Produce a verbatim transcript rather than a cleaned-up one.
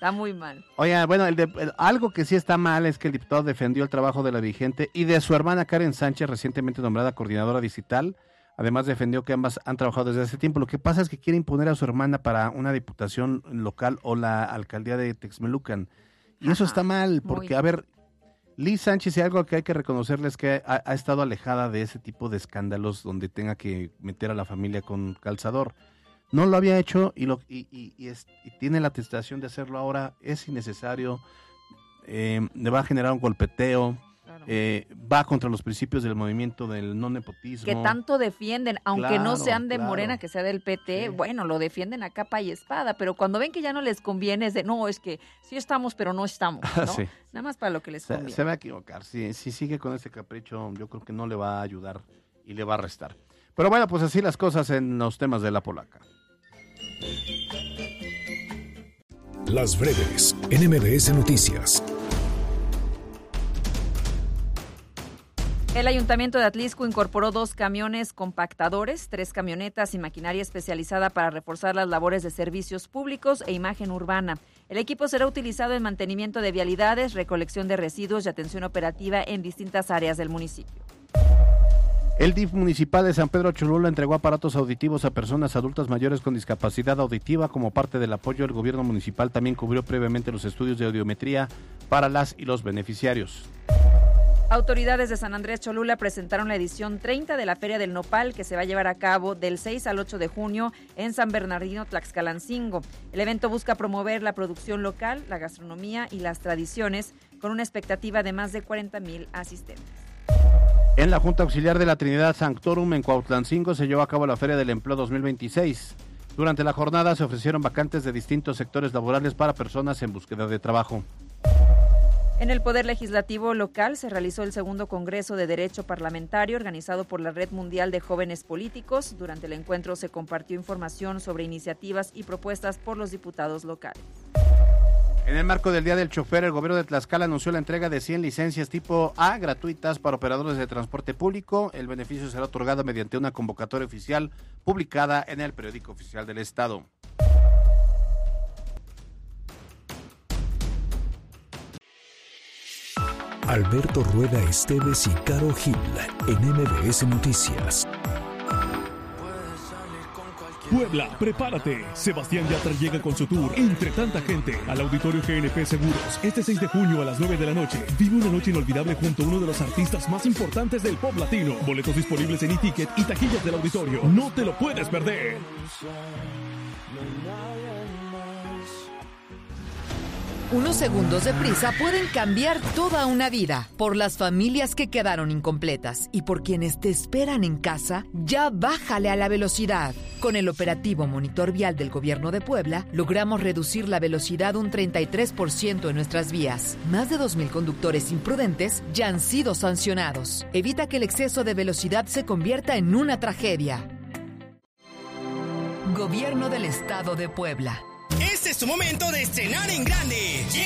Está muy mal. Oiga, bueno, el de, el, algo que sí está mal es que el diputado defendió el trabajo de la dirigente y de su hermana Karen Sánchez, recientemente nombrada coordinadora digital. Además defendió que ambas han trabajado desde hace tiempo. Lo que pasa es que quiere imponer a su hermana para una diputación local o la alcaldía de Texmelucan. Y Ajá, eso está mal, porque, muy... a ver, Liz Sánchez, y algo que hay que reconocerle es que ha, ha estado alejada de ese tipo de escándalos donde tenga que meter a la familia con calzador. No lo había hecho y, lo, y, y, y, es, y tiene la tentación de hacerlo ahora. Es innecesario, eh, le va a generar un golpeteo, claro. eh, va contra los principios del movimiento del no nepotismo. Que tanto defienden, aunque claro, no sean de claro. Morena, que sea del P T, sí. bueno, lo defienden a capa y espada, pero cuando ven que ya no les conviene es de, no, es que sí estamos, pero no estamos, ¿no? sí. Nada más para lo que les conviene. Se, se va a equivocar, si, si sigue con ese capricho, yo creo que no le va a ayudar y le va a restar. Pero bueno, pues así las cosas en los temas de la polaca. Las breves en M B S Noticias. El Ayuntamiento de Atlixco incorporó dos camiones compactadores, tres camionetas y maquinaria especializada para reforzar las labores de servicios públicos e imagen urbana. El equipo será utilizado en mantenimiento de vialidades, recolección de residuos y atención operativa en distintas áreas del municipio. El D I F municipal de San Pedro Cholula entregó aparatos auditivos a personas adultas mayores con discapacidad auditiva. Como parte del apoyo, el gobierno municipal también cubrió previamente los estudios de audiometría para las y los beneficiarios. Autoridades de San Andrés Cholula presentaron la edición treinta de la Feria del Nopal, que se va a llevar a cabo del seis al ocho de junio en San Bernardino, Tlaxcalancingo. El evento busca promover la producción local, la gastronomía y las tradiciones, con una expectativa de más de cuarenta mil asistentes. En la Junta Auxiliar de la Trinidad Sanctorum en Cuautlancingo se llevó a cabo la Feria del Empleo dos mil veintiséis. Durante la jornada se ofrecieron vacantes de distintos sectores laborales para personas en búsqueda de trabajo. En el Poder Legislativo local se realizó el segundo Congreso de Derecho Parlamentario organizado por la Red Mundial de Jóvenes Políticos. Durante el encuentro se compartió información sobre iniciativas y propuestas por los diputados locales. En el marco del Día del Chofer, el gobierno de Tlaxcala anunció la entrega de cien licencias tipo A gratuitas para operadores de transporte público. El beneficio será otorgado mediante una convocatoria oficial publicada en el Periódico Oficial del Estado. Alberto Rueda Esteves y Caro Gil en M B S Noticias. Puebla, prepárate. Sebastián Yatra llega con su tour Entre Tanta Gente al Auditorio G N P Seguros. Este seis de junio a las nueve de la noche. Vive una noche inolvidable junto a uno de los artistas más importantes del pop latino. Boletos disponibles en e-ticket y taquillas del auditorio. No te lo puedes perder. Unos segundos de prisa pueden cambiar toda una vida. Por las familias que quedaron incompletas y por quienes te esperan en casa, ya bájale a la velocidad. Con el operativo Monitor Vial del Gobierno de Puebla, logramos reducir la velocidad un treinta y tres por ciento en nuestras vías. Más de dos mil conductores imprudentes ya han sido sancionados. Evita que el exceso de velocidad se convierta en una tragedia. Gobierno del Estado de Puebla. Este es tu momento de estrenar en grande.